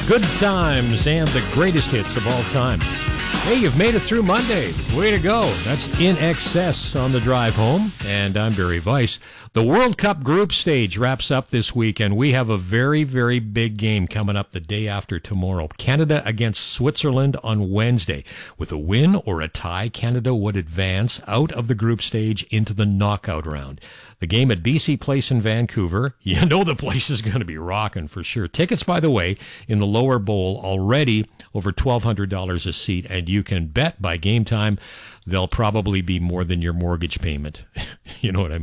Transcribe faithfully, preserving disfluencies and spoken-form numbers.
Good times and the greatest hits of all time. Hey, you've made it through Monday. Way to go. That's In Excess on the drive home. And I'm Barry Weiss. The World Cup group stage wraps up this week, and we have a very, very big game coming up the day after tomorrow. Canada against Switzerland on Wednesday. With a win or a tie, Canada would advance out of the group stage into the knockout round. The game at B C Place in Vancouver. You know the place is going to be rocking for sure. Tickets, by the way, in the lower bowl already over twelve hundred dollars a seat, and you can bet by game time they'll probably be more than your mortgage payment. You know what I mean?